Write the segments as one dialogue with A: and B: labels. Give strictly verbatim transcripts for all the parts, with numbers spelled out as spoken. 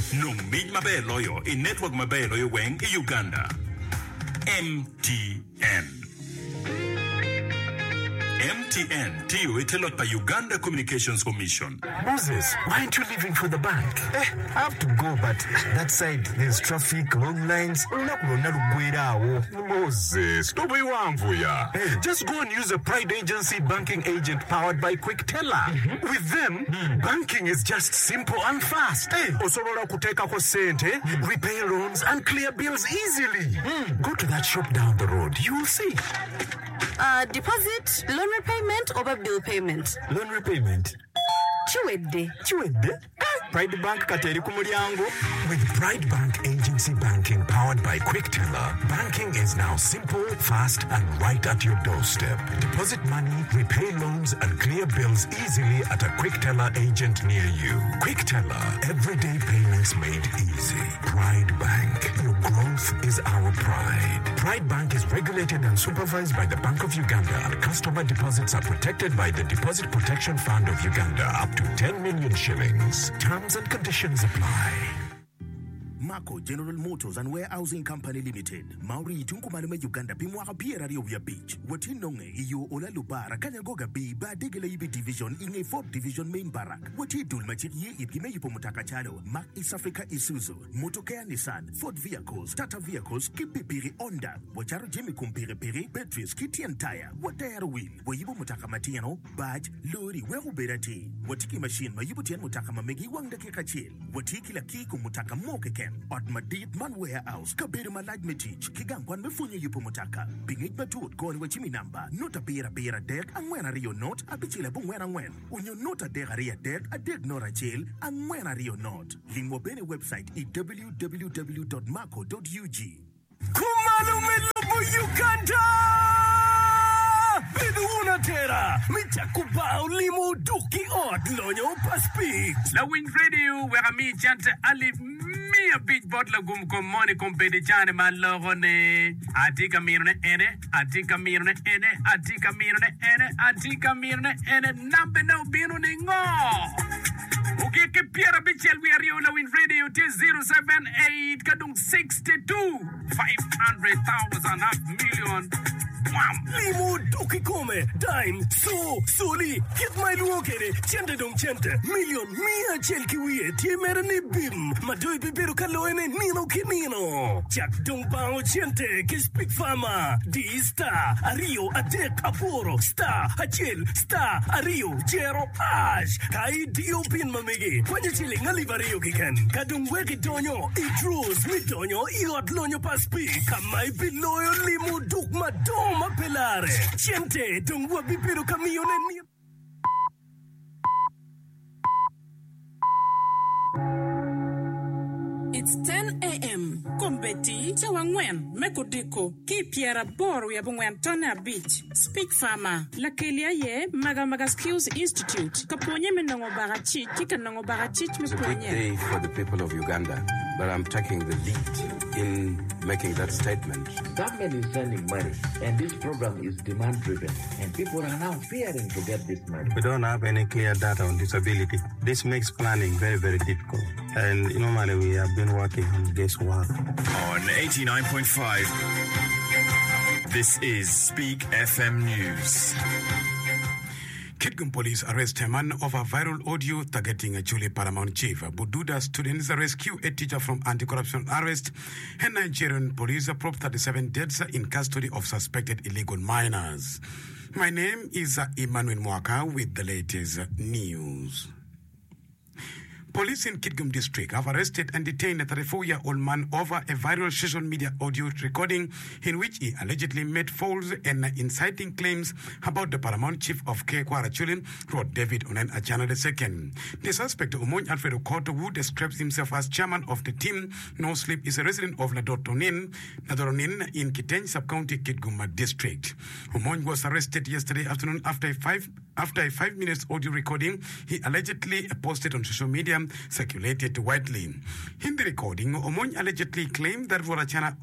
A: nominy maber loyo e network maber loyo gweng' e Uganda. M T N. M T N tiyo itelot by Uganda Communications Commission.
B: Moses, why aren't you leaving for the bank? Eh, I have to go, but that side there's traffic, long lines. Moses, hey. Just go and use a Pride Agency banking agent powered by Quick Teller. Mm-hmm. With them, mm. banking is just simple and fast. Hey. Osobola kuteka ko sente, repay loans, and clear bills easily. Mm. Go to that shop down the road. You will see.
C: Uh, deposit, loan repayment, or bill payment?
B: Loan repayment.
C: Chiwedde.
B: Chiwedde? Pride Bank kateri kumulyango. With Pride Bank Agency Banking powered by Quick Teller, banking is now simple, fast, and right at your doorstep. Deposit money, repay loans, and clear bills easily at a Quick Teller agent near you. Quick Teller, everyday payments made easy. Pride Bank, your growth is our pride. Pride Bank is regulated and supervised by the Bank of Uganda, and customer deposits are protected by the Deposit Protection Fund of Uganda up to ten million shillings. Terms and conditions apply.
D: Marco General Motors and Warehousing Company Limited. Mauri tunkumaluma Uganda bimwaka piera rio ya beach. Wati nonge iyo ola lubara kanyagoga bi ba degele ibi division inge fourth division main barak. Wati dul machiri ibime yupo mutaka chalo. Mac East Africa Isuzu. Motokea Nissan. Ford Vehicles. Tata Vehicles. Kipi piri Honda. Wacharo jimi kumpiri piri. Batteries. Kitian tire. Watayara wheel. Wayibo mutaka matiano. Badge. Lori. Wehu berati. Watiki machine. Mayibo tian mutaka mamegi wangda kekachil. Watiki la kiku mutaka moke ken. At Madid Man Warehouse, Kabiri Malad Metich, Kigangwan Mefunya Yupomotaka, Bingit Batut, Gone Wachimi number, Nota Pira Pira Deck, and when are you not, a Pichila Bungwen and when. When you not a Degaria Deck, a Deck Nora Jail, and when are you not. Lingwo Bene website is w w w dot marco dot u g. Kumalo Melobo Uganda! Biduna Terra, Michakuba, Limo Duki Ot, Lonyo Paspik.
E: La Wind Radio, where a me chant Alif me a big bottle gum com money compete chane malone. Atika mirne ene, Atika mirne ene, Atika mirne ene, Atika mirne ene, number no biruningo. Okay, ke Pierre Bichel, we are here on La Wind Radio, T zero seven eight, Kadung sixty-two, five hundred thousand, half million.
D: Limo Duki Come, Dime, So, Soli, Kit My Luokere, Chente Dong Chente, Million, Mia Chelkiwe, Tiemerani Bim, Madoi Biberu Kaloene, Nino Kinino, Jack Dong Bao Chente, Kispik Fama, D Star, Ario, Adek, Aporo, Star, Achil, Star, Ario, Jero, Ash, Kai Dio Pin Mamegi, Quanya Chilling, Alivario Kikan, Kadung Weki Donyo, Itrus, Mitonyo, Iot Lonyo Paspi, Kamai Piloyo, Limo Duk Madom. Mapelare, Chente, Dongwa Bipiro Camione.
F: It's ten a.m. Kombeti, Tawangwen, Mekodiko, Kipiera Boru Yabungwen Tona Beach, Speak Farmer, Lakelia Ye, Magamaga Skills Institute, Kaponye Menongo Barachi, Kikanongo Barachi,
G: It's a big day for the people of Uganda, but I'm taking the lead in making that statement.
H: Government is sending money, and this program is demand-driven, and people are now fearing to get this money.
I: We don't have any clear data on disability. This makes planning very, very difficult. And normally we have been working on guesswork.
J: On eighty-nine point five, this is Speak F M News.
K: Kitgum police arrest a man over viral audio targeting a Julie Paramount chief. Bududa students rescue a teacher from anti-corruption arrest. And Nigerian police probe thirty-seven deaths in custody of suspected illegal minors. My name is Emmanuel Mwaka with the latest news. Police in Kitgum district have arrested and detained a thirty-four-year-old man over a viral social media audio recording in which he allegedly made false and inciting claims about the paramount chief of Kekwara Chulin, Lord David Onen Achana the second. The suspect, Umony Alfredo Koto, who describes himself as chairman of the team No Sleep, is a resident of Ladoronin, Ladoronin in Kiteng Sub-County, Kitgum district. Umony was arrested yesterday afternoon after a five after a five minutes audio recording he allegedly posted on social media circulated widely. In the recording, Omony allegedly claimed that Vorachana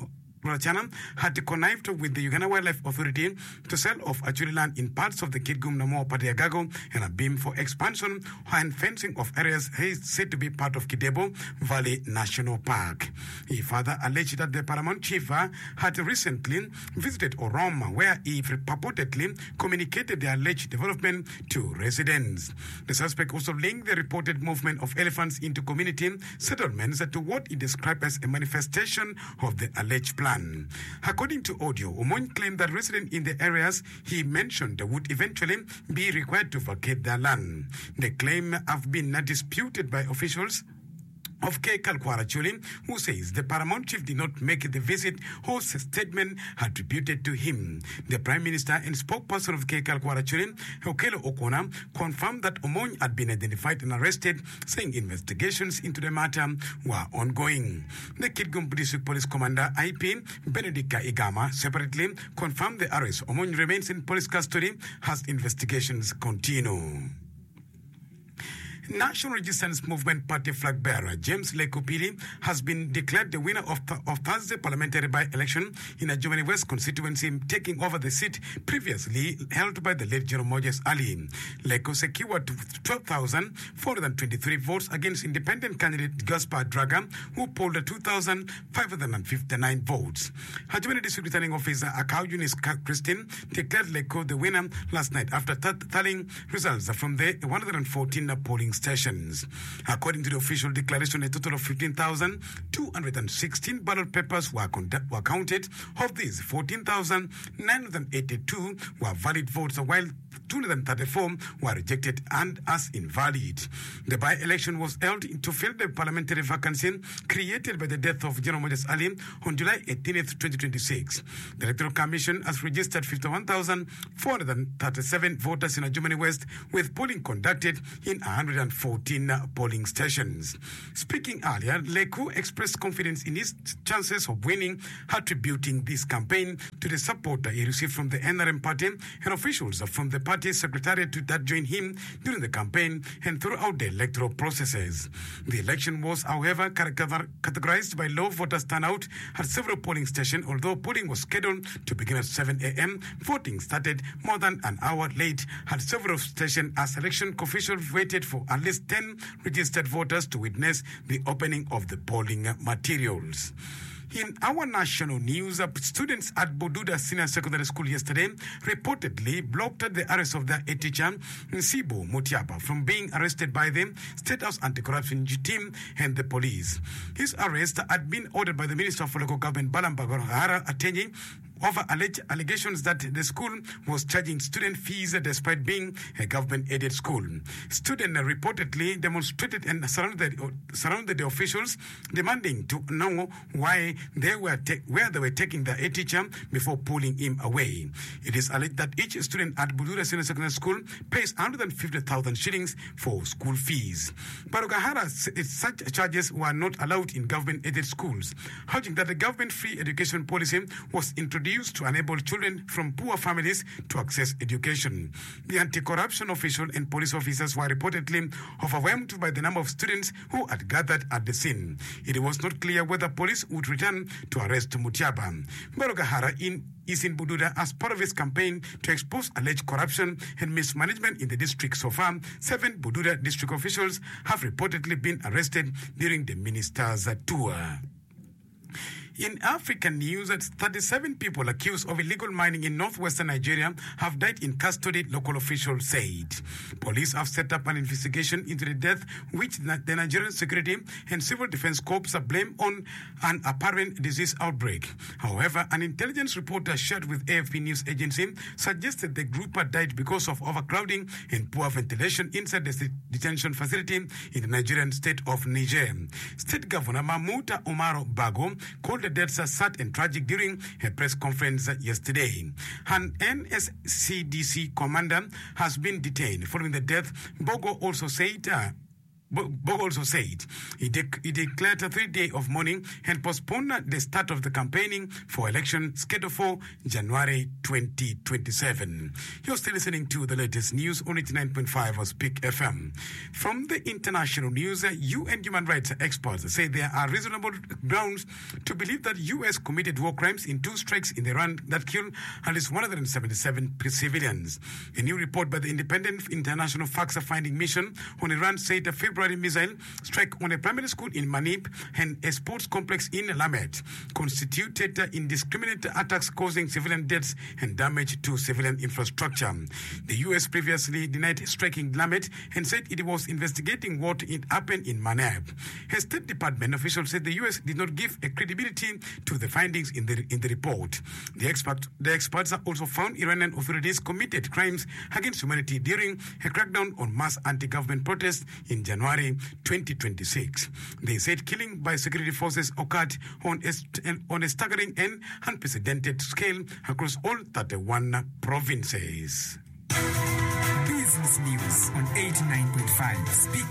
K: Kurachana had connived with the Uganda Wildlife Authority to sell off Acholi land in parts of the Kitgum, Namo, Patiagago, and a beam for expansion and fencing of areas said to be part of Kidebo Valley National Park. He further alleged that the Paramount Chief had recently visited Oroma, where he purportedly communicated the alleged development to residents. The suspect also linked the reported movement of elephants into community settlements to what he described as a manifestation of the alleged plan. According to audio, Omony claimed that residents in the areas he mentioned would eventually be required to vacate their land. The claim have been disputed by officials of K. Kalkwara Acholi, who says the Paramount Chief did not make the visit whose statement attributed to him. The Prime Minister and spokesperson of K. Kalkwara Acholi, Okelo Okona, confirmed that Omony had been identified and arrested, saying investigations into the matter were ongoing. The Kitgum District Police Commander I P Benedicta Igama separately confirmed the arrest. Omony remains in police custody as investigations continue. National Resistance Movement Party flag bearer James Lekupili has been declared the winner of, th- of Thursday parliamentary by-election in a Germany West constituency, taking over the seat previously held by the late General Moses Ali. Leku secured twelve thousand four hundred twenty-three votes against independent candidate Gaspar Draga, who polled two thousand five hundred fifty-nine votes. Her Germany District Returning Officer Akau Eunice Christine declared Leku the winner last night after t- tallying results from the one hundred fourteen polling stations. According to the official declaration, a total of fifteen thousand two hundred sixteen ballot papers were, con- were counted. Of these, fourteen thousand nine hundred eighty-two were valid votes, while two hundred thirty-four were rejected and as invalid. The by-election was held to fill the parliamentary vacancy created by the death of General Moses Ali on July eighteenth, twenty twenty-six. The Electoral Commission has registered fifty-one thousand four hundred thirty-seven voters in a Germany West, with polling conducted in one hundred fourteen polling stations. Speaking earlier, Leku expressed confidence in his chances of winning, attributing this campaign to the support he received from the N R M party and officials from the party secretariat that joined him during the campaign and throughout the electoral processes. The election was, however, categorized by low voter turnout at several polling stations. Although polling was scheduled to begin at seven a.m., voting started more than an hour late at several stations as election officials waited for at least ten registered voters to witness the opening of the polling materials. In our national news, students at Bududa Senior Secondary School yesterday reportedly blocked the arrest of their teacher, Nsibo Mutiaba, from being arrested by the State House Anti-Corruption Team and the police. His arrest had been ordered by the Minister of Local Government, Balambagara Atenyi, over alleged allegations that the school was charging student fees despite being a government-aided school. Students reportedly demonstrated and surrounded, surrounded the officials, demanding to know why they were ta- where they were taking their teacher before pulling him away. It is alleged that each student at Bududa Senior Secondary School pays one hundred fifty thousand shillings for school fees. Barugahara said such charges were not allowed in government-aided schools, urging that the government-free education policy was introduced to enable children from poor families to access education. The anti-corruption official and police officers were reportedly overwhelmed by the number of students who had gathered at the scene. It was not clear whether police would return to arrest Mutiaba. Barugahara in is in Bududa as part of his campaign to expose alleged corruption and mismanagement in the district. So far, seven Bududa district officials have reportedly been arrested during the minister's tour. In African news, thirty-seven people accused of illegal mining in northwestern Nigeria have died in custody, local officials said. Police have set up an investigation into the death, which the Nigerian Security and Civil Defense Corps blame on an apparent disease outbreak. However, an intelligence report shared with A F P News Agency suggested the group had died because of overcrowding and poor ventilation inside the detention facility in the Nigerian state of Niger. State Governor Mahmoud Omaro Bago called the deaths are sad and tragic during a press conference yesterday. An N S C D C commander has been detained following the death. Bogo also said uh, Bo also said he, de- he declared a three-day of mourning and postponed the start of the campaigning for election scheduled for January twenty twenty-seven. You're still listening to the latest news on eighty-nine point five of Speak F M. From the international news, U N human rights experts say there are reasonable grounds to believe that U S committed war crimes in two strikes in Iran that killed at least one hundred seventy-seven civilians. A new report by the Independent International Facts-Finding Mission on Iran said a February missile strike on a primary school in Manib and a sports complex in Lamed constituted indiscriminate attacks causing civilian deaths and damage to civilian infrastructure. The U S previously denied striking Lamed and said it was investigating what it happened in Manab. A State Department official said the U S did not give a credibility to the findings in the in the report. The expert the experts also found Iranian authorities committed crimes against humanity during a crackdown on mass anti-government protests in January twenty twenty-six. They said killing by security forces occurred on a, on a staggering and unprecedented scale across all thirty-one provinces.
L: Business News on eighty-nine point five. Speak